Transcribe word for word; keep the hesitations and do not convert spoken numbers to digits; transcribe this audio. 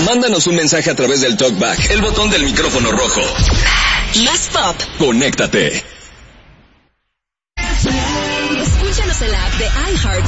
Mándanos un mensaje a través del TalkBack, el botón del micrófono rojo. Más pop. Conéctate. Escúchanos en la app de iHeart